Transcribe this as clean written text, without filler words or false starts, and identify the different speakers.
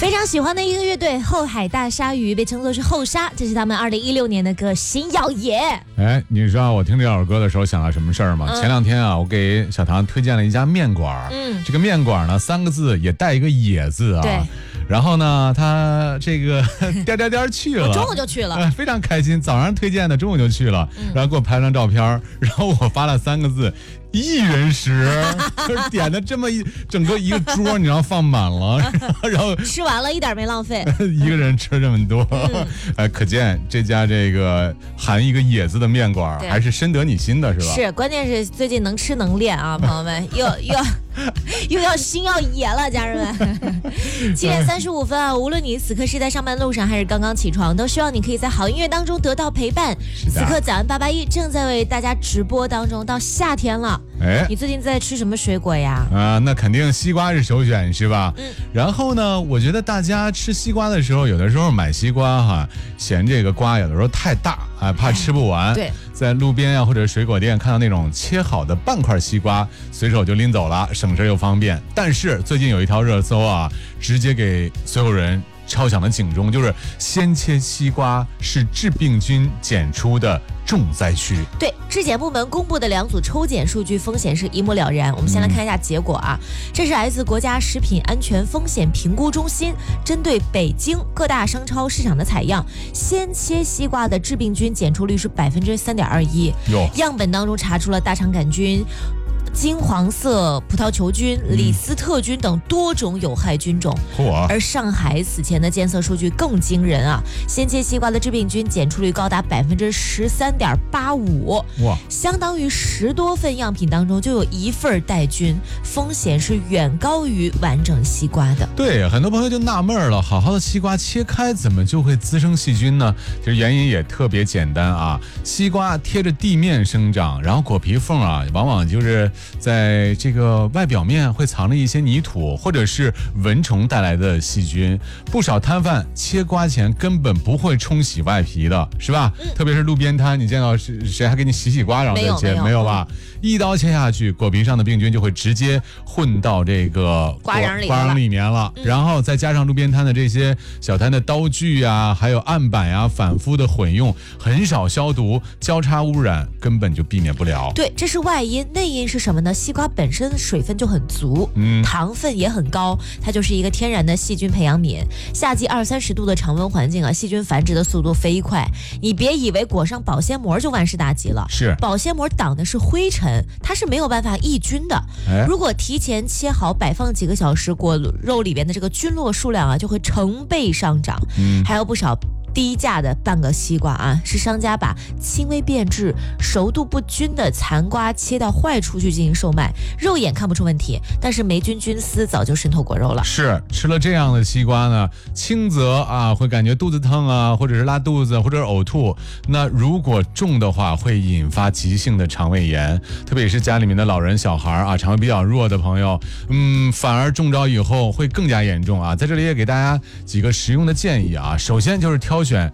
Speaker 1: 非常喜欢的一个乐队后海大鲨鱼，被称作是后鲨，这是他们2016年的歌《心要野》。
Speaker 2: 哎，你知道我听这首歌的时候想到什么事儿吗？前2天啊，我给小唐推荐了一家面馆，这个面馆呢3个字也带一个野字啊。
Speaker 1: 对。
Speaker 2: 然后呢，他这个点去了，
Speaker 1: 我中午就去了，
Speaker 2: 非常开心。早上推荐的，中午就去了，然后给我拍了张照片，然后我发了3个字。1人食，就是点的这么整个一个桌，你知道放满了，然后
Speaker 1: 吃完了一点没浪费，
Speaker 2: 一个人吃这么多，可见这家这个含一个野字的面馆还是深得你心的，是吧？
Speaker 1: 是，关键是最近能吃能练啊，朋友们，又要心要野了，家人们。7点35分啊，无论你此刻是在上班路上还是刚刚起床，都希望你可以在好音乐当中得到陪伴。此刻早安881正在为大家直播当中，到夏天了。哎，你最近在吃什么水果呀？
Speaker 2: 那肯定西瓜是首选，是吧？然后呢，我觉得大家吃西瓜的时候，有的时候买西瓜哈，嫌这个瓜有的时候太大啊，怕吃不完。
Speaker 1: 对，
Speaker 2: 在路边啊或者水果店看到那种切好的半块西瓜，随手就拎走了，省事又方便。但是最近有一条热搜啊，直接给所有人敲响了警钟，就是先切西瓜是致病菌检出的重灾区。
Speaker 1: 对，质检部门公布的2组抽检数据风险是一目了然。我们先来看一下结果啊，这是来自国家食品安全风险评估中心针对北京各大商超市场的采样，先切西瓜的致病菌检出率是3.21%，样本当中查出了大肠杆菌、金黄色葡萄球菌、李斯特菌等多种有害菌种。而上海此前的监测数据更惊人啊，先切西瓜的致病菌检出率高达13.85%，相当于10多份样品当中就有1份带菌，风险是远高于完整西瓜的。
Speaker 2: 对，很多朋友就纳闷了，好好的西瓜切开怎么就会滋生细菌呢？其实原因也特别简单啊，西瓜贴着地面生长，然后果皮缝啊，往往就是在这个外表面会藏着一些泥土或者是蚊虫带来的细菌，不少摊贩切瓜前根本不会冲洗外皮的，是吧？特别是路边摊，你见到谁还给你洗瓜然后再切？没有吧？一刀切下去，果皮上的病菌就会直接混到这个
Speaker 1: 瓜瓤
Speaker 2: 里面了，然后再加上路边摊的这些小摊的刀具啊，还有案板呀，反复的混用，很少消毒，交叉污染根本就避免不了。
Speaker 1: 对，这是外因，内因是什么呢？西瓜本身水分就很足，糖分也很高，它就是一个天然的细菌培养皿。夏季20-30度的常温环境啊，细菌繁殖的速度飞快，你别以为裹上保鲜膜就万事大吉了。
Speaker 2: 是，
Speaker 1: 保鲜膜挡的是灰尘，它是没有办法抑菌的。如果提前切好摆放几个小时，果肉里边的这个菌落数量啊就会成倍上涨。还有不少低价的半个西瓜啊，是商家把轻微变质、熟度不均的残瓜切到坏处去进行售卖，肉眼看不出问题，但是霉菌菌丝早就渗透果肉了。
Speaker 2: 是，吃了这样的西瓜呢，轻则啊会感觉肚子疼啊，或者是拉肚子，或者是呕吐。那如果重的话，会引发急性的肠胃炎，特别是家里面的老人、小孩啊，肠胃比较弱的朋友，反而中招以后会更加严重啊。在这里也给大家几个实用的建议啊，首先就是挑选